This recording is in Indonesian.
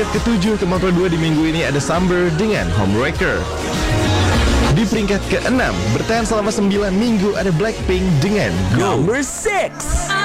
peringkat ke-7 ke kedua di minggu ini ada Summer dengan Homewrecker. Di peringkat ke-6 bertahan selama 9 minggu ada Blackpink dengan Go. Number 6.